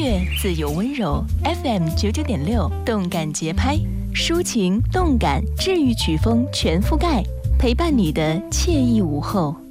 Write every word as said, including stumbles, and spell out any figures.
乐自有温柔 ，F M 九九点六，动感节拍，抒情动感治愈曲风全覆盖，陪伴你的惬意午后。